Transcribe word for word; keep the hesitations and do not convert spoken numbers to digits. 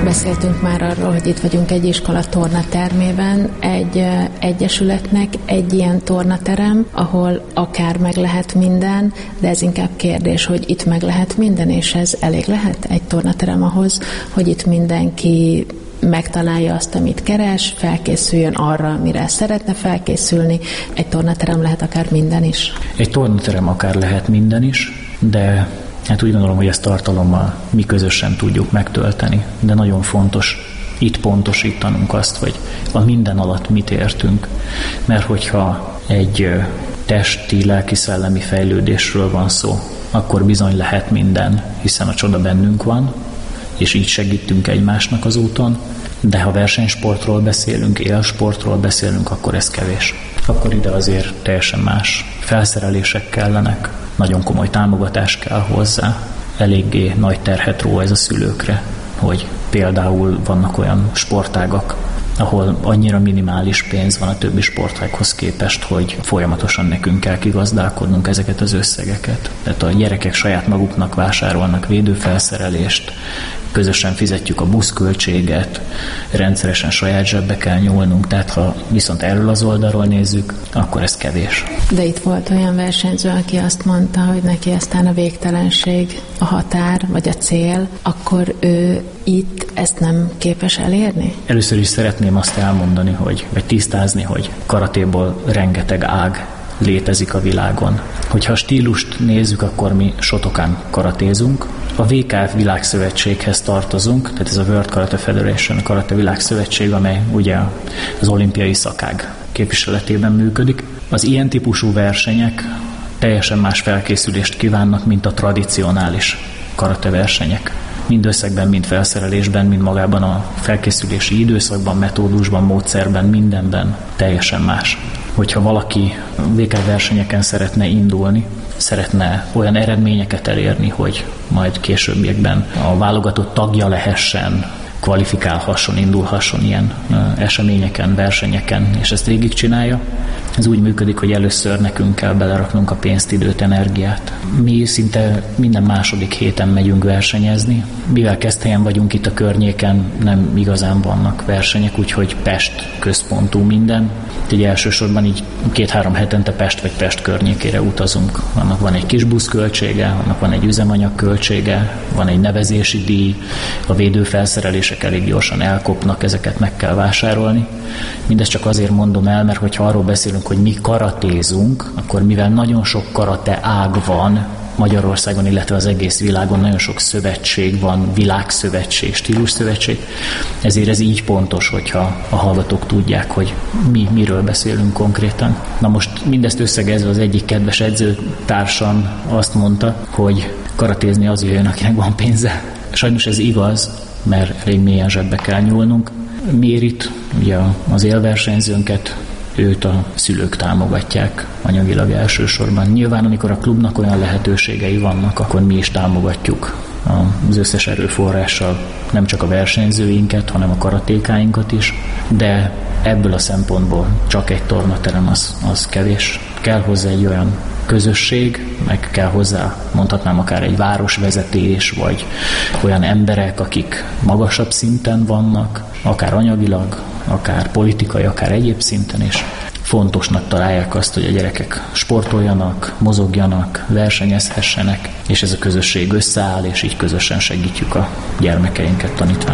Beszéltünk már arról, hogy itt vagyunk egy iskola tornatermében, egy egyesületnek egy ilyen tornaterem, ahol akár meg lehet minden, de ez inkább kérdés, hogy itt meg lehet minden, és ez elég lehet egy tornaterem ahhoz, hogy itt mindenki megtalálja azt, amit keres, felkészüljön arra, amire szeretne felkészülni. Egy tornaterem lehet akár minden is. Egy tornaterem akár lehet minden is, de hát úgy gondolom, hogy ezt tartalommal mi közösen tudjuk megtölteni, de nagyon fontos itt pontosítanunk azt, hogy a minden alatt mit értünk, mert hogyha egy testi, lelki-szellemi fejlődésről van szó, akkor bizony lehet minden, hiszen a csoda bennünk van, és így segítünk egymásnak az úton, de ha versenysportról beszélünk, élsportról beszélünk, akkor ez kevés. Akkor ide azért teljesen más felszerelések kellenek, nagyon komoly támogatás kell hozzá, eléggé nagy terhet ró ez a szülőkre, hogy például vannak olyan sportágak, ahol annyira minimális pénz van a többi sportághoz képest, hogy folyamatosan nekünk kell kigazdálkodnunk ezeket az összegeket. Tehát a gyerekek saját maguknak vásárolnak védőfelszerelést, közösen fizetjük a buszköltséget, rendszeresen saját zsebbe kell nyúlnunk, tehát ha viszont erről az oldalról nézzük, akkor ez kevés. De itt volt olyan versenyző, aki azt mondta, hogy neki aztán a végtelenség a határ, vagy a cél, akkor ő itt ezt nem képes elérni? Először is szeretném azt elmondani, hogy, vagy tisztázni, hogy karatéból rengeteg ág létezik a világon. Hogyha a stílust nézzük, akkor mi Shotokan karatézunk. A vé ká ef világszövetséghez tartozunk, tehát ez a World Karate Federation, a Karate Világszövetség, amely ugye az olimpiai szakág képviseletében működik. Az ilyen típusú versenyek teljesen más felkészülést kívánnak, mint a tradicionális karate versenyek. Mind összegben, mind felszerelésben, mind magában a felkészülési időszakban, metódusban, módszerben, mindenben teljesen más. Hogyha valaki vé ká versenyeken szeretne indulni, szeretne olyan eredményeket elérni, hogy majd későbbiekben a válogatott tagja lehessen, kvalifikálhasson, indulhasson ilyen eseményeken, versenyeken, és ezt végigcsinálja. Ez úgy működik, hogy először nekünk kell beleraknunk a pénzt, időt, energiát. Mi szinte minden második héten megyünk versenyezni. Mivel Keszthelyen vagyunk itt a környéken, nem igazán vannak versenyek, úgyhogy Pest központú minden. Így elsősorban így két-három hetente Pest vagy Pest környékére utazunk. Annak van egy kis buszköltsége, annak van egy üzemanyag költsége, van egy nevezési díj, a védőfelszerelések elég gyorsan elkopnak, ezeket meg kell vásárolni. Mindezt csak azért mondom el, mert hogyha arról beszélünk, hogy mi karatézunk, akkor mivel nagyon sok karate ág van Magyarországon, illetve az egész világon, nagyon sok szövetség van, világszövetség, stílusszövetség, ezért ez így pontos, hogyha a hallgatók tudják, hogy mi miről beszélünk konkrétan. Na most mindezt összegezve az egyik kedves edzőtársam azt mondta, hogy karatézni az jöjjön, akinek van pénze. Sajnos ez igaz, mert elég mélyen zsebbe kell nyúlnunk. Miért itt? Ugye az élversenyzőnket, őt a szülők támogatják anyagilag elsősorban. Nyilván, amikor a klubnak olyan lehetőségei vannak, akkor mi is támogatjuk az összes erőforrással nem csak a versenyzőinket, hanem a karatékáinkat is, de ebből a szempontból csak egy tornaterem az, az kevés. Kell hozzá egy olyan közösség, meg kell hozzá, mondhatnám akár egy városvezetés, vagy olyan emberek, akik magasabb szinten vannak, akár anyagilag, akár politikai, akár egyéb szinten is. Fontosnak találják azt, hogy a gyerekek sportoljanak, mozogjanak, versenyezhessenek, és ez a közösség összeáll, és így közösen segítjük a gyermekeinket, tanítványokat.